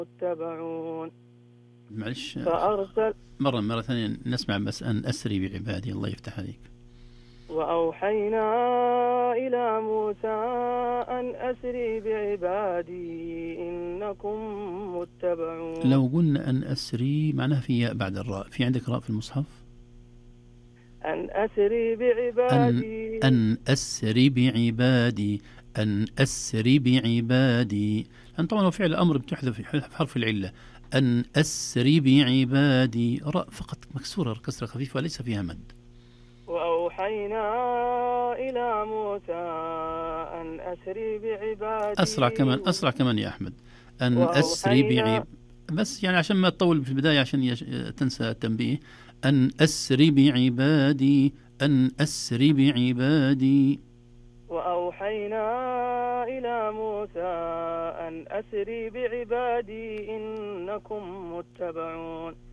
متبعون. معلش فأرسل مرة ثانية نسمع بس أن أسري بعبادي. الله يفتح عليك. وأوحينا إلى موسى أن أسري بعبادي إنكم متبعون. لو قلنا أن أسري معناها في ياء بعد الراء. في عندك راء في المصحف؟ أن أسري بعبادي أن أسري بعبادي. أن أسري بعبادي. لأن طبعا هو فعل أمر بتحذف حرف العلة. أن أسري بعبادي. راء فقط مكسورة كسرة خفيفة وليس فيها مد. وأوحينا إلى موسى أن أسري بعبادي. أسرع كمان يا أحمد. أن أسري بس يعني عشان ما تطول في البداية عشان تنسى التنبيه. أن أسري بعبادي. أن أسري بعبادي. وأوحينا إلى موسى أن أسري بعبادي إنكم متبعون.